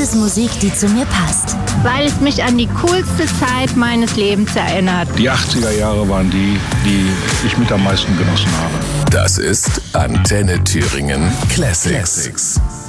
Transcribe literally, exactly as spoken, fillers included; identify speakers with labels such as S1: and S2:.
S1: ist Musik, die zu mir passt.
S2: Weil es mich an die coolste Zeit meines Lebens erinnert.
S3: Die achtziger Jahre waren die, die ich mit am meisten genossen habe.
S4: Das ist Antenne Thüringen Classics. Classics.